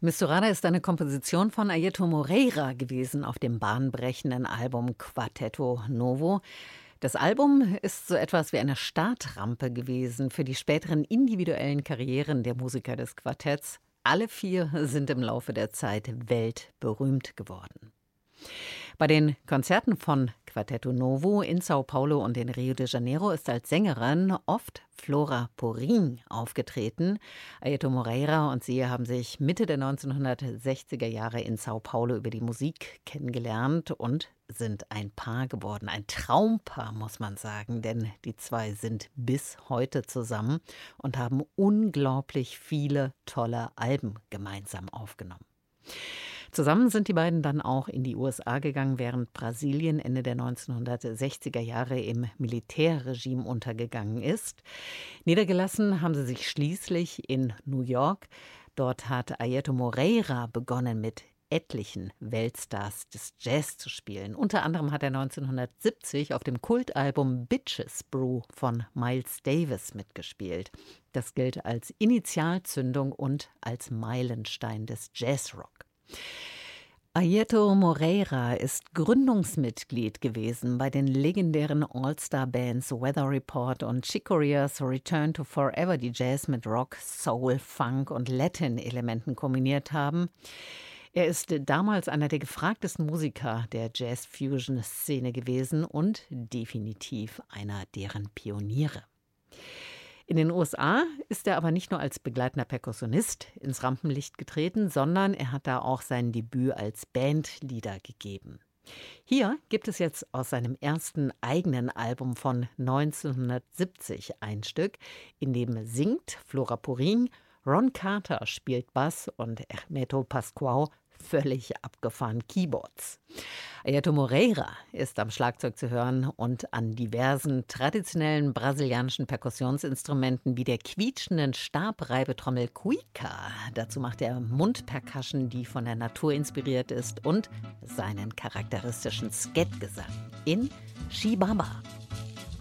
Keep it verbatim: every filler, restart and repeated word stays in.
Misturada ist eine Komposition von Airto Moreira gewesen auf dem bahnbrechenden Album Quarteto Novo. Das Album ist so etwas wie eine Startrampe gewesen für die späteren individuellen Karrieren der Musiker des Quartetts. Alle vier sind im Laufe der Zeit weltberühmt geworden. Bei den Konzerten von Quarteto Novo in Sao Paulo und in Rio de Janeiro ist als Sängerin oft Flora Purim aufgetreten. Airto Moreira und sie haben sich Mitte der neunzehnhundertsechziger Jahre in Sao Paulo über die Musik kennengelernt und sind ein Paar geworden. Ein Traumpaar, muss man sagen, denn die zwei sind bis heute zusammen und haben unglaublich viele tolle Alben gemeinsam aufgenommen. Zusammen sind die beiden dann auch in die U S A gegangen, während Brasilien Ende der neunzehnhundertsechziger Jahre im Militärregime untergegangen ist. Niedergelassen haben sie sich schließlich in New York. Dort hat Airto Moreira begonnen, mit etlichen Weltstars des Jazz zu spielen. Unter anderem hat er neunzehnhundertsiebzig auf dem Kultalbum Bitches Brew von Miles Davis mitgespielt. Das gilt als Initialzündung und als Meilenstein des Jazzrock. Airto Moreira ist Gründungsmitglied gewesen bei den legendären All-Star-Bands Weather Report und Chick Corea's Return to Forever, die Jazz mit Rock, Soul, Funk und Latin-Elementen kombiniert haben. Er ist damals einer der gefragtesten Musiker der Jazz-Fusion-Szene gewesen und definitiv einer deren Pioniere. In den U S A ist er aber nicht nur als begleitender Perkussionist ins Rampenlicht getreten, sondern er hat da auch sein Debüt als Bandleader gegeben. Hier gibt es jetzt aus seinem ersten eigenen Album von neunzehnhundertsiebzig ein Stück, in dem singt Flora Purim, Ron Carter spielt Bass und Hermeto Pascoal völlig abgefahren Keyboards. Airto Moreira ist am Schlagzeug zu hören und an diversen traditionellen brasilianischen Perkussionsinstrumenten wie der quietschenden Stabreibetrommel Cuica. Dazu macht er Mundpercussion, die von der Natur inspiriert ist, und seinen charakteristischen Sket-Gesang in Chibaba.